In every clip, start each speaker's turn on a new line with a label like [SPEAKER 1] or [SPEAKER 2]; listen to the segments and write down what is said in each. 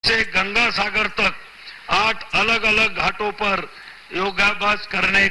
[SPEAKER 1] से गंगा सागर तक 8 अलग अलग घाटों पर योगाभ्यास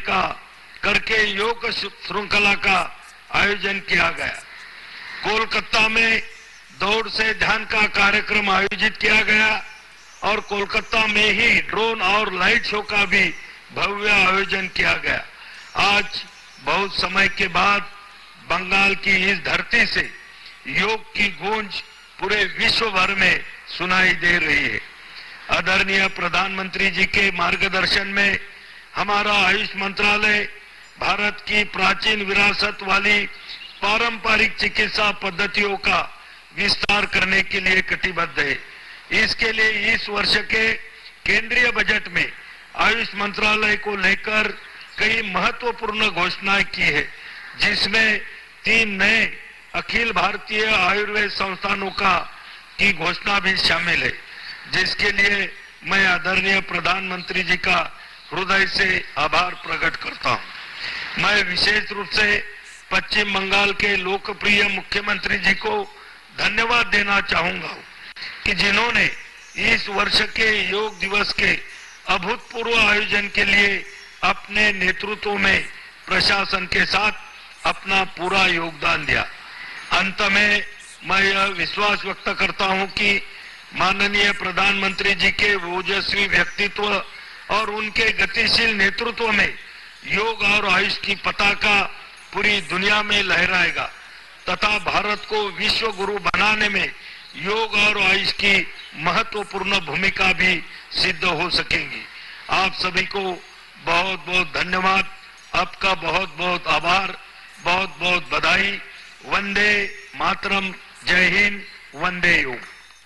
[SPEAKER 1] करके योग श्रृंखला का आयोजन किया गया। कोलकाता में दौड़ से ध्यान का कार्यक्रम आयोजित किया गया और कोलकाता में ही ड्रोन और लाइट शो का भी भव्य आयोजन किया गया। आज बहुत समय के बाद बंगाल की इस धरती से योग की गूंज पूरे विश्व भर में सुनाई दे रही है। आदरणीय प्रधानमंत्री जी के मार्गदर्शन में हमारा आयुष मंत्रालय भारत की प्राचीन विरासत वाली पारंपरिक चिकित्सा पद्धतियों का विस्तार करने के लिए कटिबद्ध है। इसके लिए इस वर्ष के केंद्रीय बजट में आयुष मंत्रालय को लेकर कई महत्वपूर्ण घोषणाएं की है, जिसमें 3 नए अखिल भारतीय आयुर्वेद संस्थानों की घोषणा भी शामिल है, जिसके लिए मैं आदरणीय प्रधानमंत्री जी का हृदय से आभार प्रकट करता हूं। मैं विशेष रूप से पश्चिम बंगाल के लोकप्रिय मुख्यमंत्री जी को धन्यवाद देना चाहूंगा कि जिन्होंने इस वर्ष के योग दिवस के अभूतपूर्व आयोजन के लिए अपने नेतृत्व में प्रशासन के साथ अपना पूरा योगदान दिया। अंत में मैं यह विश्वास व्यक्त करता हूं कि माननीय प्रधानमंत्री जी के ओजस्वी व्यक्तित्व और उनके गतिशील नेतृत्व में योग और आयुष की पताका पूरी दुनिया में लहराएगा तथा भारत को विश्व गुरु बनाने में योग और आयुष की महत्वपूर्ण भूमिका भी सिद्ध हो सकेंगी। आप सभी को बहुत बहुत धन्यवाद, आपका बहुत बहुत आभार, बहुत बहुत बधाई। वंदे मातरम, जय हिंद, वंदे योग।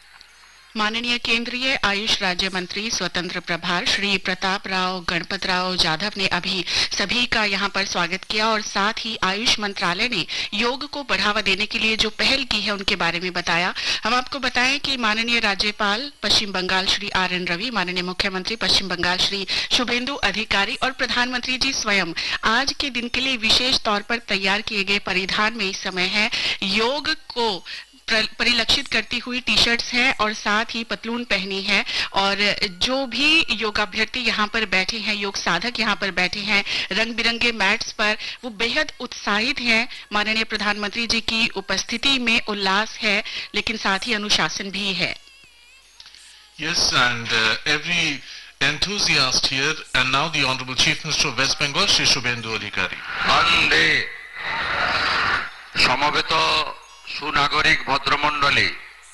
[SPEAKER 2] माननीय केंद्रीय आयुष राज्य मंत्री स्वतंत्र प्रभार श्री प्रताप राव गणपत राव जाधव ने अभी सभी का यहां पर स्वागत किया और साथ ही आयुष मंत्रालय ने योग को बढ़ावा देने के लिए जो पहल की है उनके बारे में बताया। हम आपको बताएं कि माननीय राज्यपाल पश्चिम बंगाल श्री RN रवि, माननीय मुख्यमंत्री पश्चिम बंगाल श्री शुभेंदु अधिकारी और प्रधानमंत्री जी स्वयं आज के दिन के लिए विशेष तौर पर तैयार किए गए परिधान में इस समय है योग को परिलक्षित करती हुई टी-शर्ट्स है और साथ ही पतलून पहनी है और जो भी योगाभ्यर्थी यहाँ पर बैठे हैं, योग साधक यहाँ पर बैठे हैं रंग बिरंगे मैट्स पर, वो बेहद उत्साहित हैं। माननीय प्रधानमंत्री जी की उपस्थिति में उल्लास है लेकिन साथ ही अनुशासन भी है।
[SPEAKER 3] Yes, and every enthusiast here, and now the Honorable Chief Minister of West Bengal, Shri Shubhendu Adhikari.
[SPEAKER 4] Ande Samabeto সুনাগরিক ভদ্রমণ্ডলী,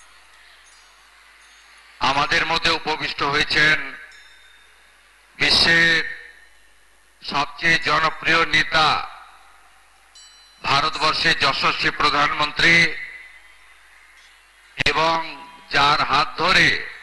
[SPEAKER 4] আমাদের মধ্যে উপবিষ্ট হয়েছেন বিশ্বের সবচেয়ে জনপ্রিয় নেতা, ভারতবর্ষের যশস্বী প্রধানমন্ত্রী এবং যার হাত ধরে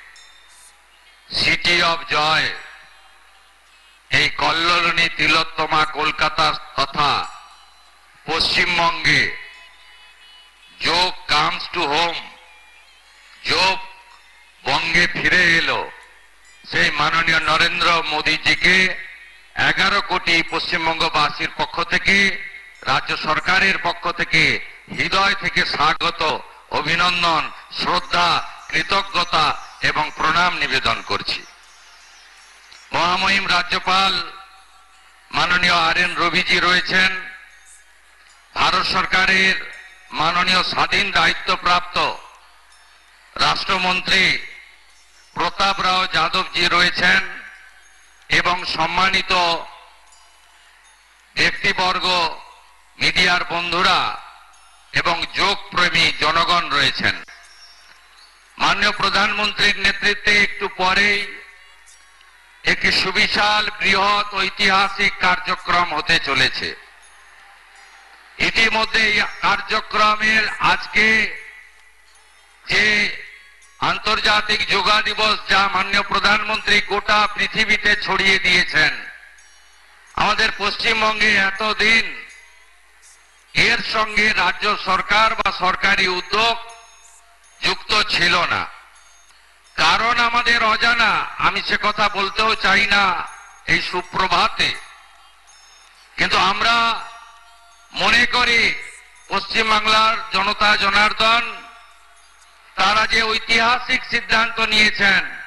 [SPEAKER 4] সিটি অফ জয় এই কল্লোলিনী তিলোত্তমা কলকাতা তথা পশ্চিমবঙ্গে যোগ কামস টু হোম, যোগ বঙ্গে ফিরে এলো, সেই মাননীয় নরেন্দ্র মোদীজিকে 11 কোটি পশ্চিমবঙ্গবাসীর পক্ষ থেকে, রাজ্য সরকারের পক্ষ থেকে হৃদয় থেকে স্বাগত, অভিনন্দন, শ্রদ্ধা, কৃতজ্ঞতা এবং প্রণাম নিবেদন করছি। মহামহিম রাজ্যপাল মাননীয় RN রবিজি রয়েছেন, ভারত সরকারের মাননীয় স্বাধীন দায়িত্বপ্রাপ্ত রাষ্ট্রমন্ত্রী প্রতাপ রাও যাদবজি রয়েছেন এবং সম্মানিত ব্যক্তিবর্গ, মিডিয়ার বন্ধুরা এবং যোগপ্রেমী জনগণ রয়েছেন। মাননীয় প্রধানমন্ত্রীর নেতৃত্বে একটু পরেই একটি সুবিশাল বৃহৎ ঐতিহাসিক কার্যক্রম হতে চলেছে। ইতিমধ্যে এই কার্যক্রমের আজকে যে আন্তর্জাতিক যোগা দিবস, যা মাননীয় প্রধানমন্ত্রী গোটা পৃথিবীতে ছড়িয়ে দিয়েছেন, আমাদের পশ্চিমবঙ্গে এতদিন এর সঙ্গে রাজ্য সরকার বা সরকারি উদ্যোগ যুক্ত ছিল না। কারণ আমাদের অজানা, আমি সে কথা বলতেও চাই না এই সুপ্রভাতে, কিন্তু আমরা মনে করি পশ্চিমবাংলার জনতা জনার্দন তারা যে ঐতিহাসিক সিদ্ধান্ত নিয়েছেন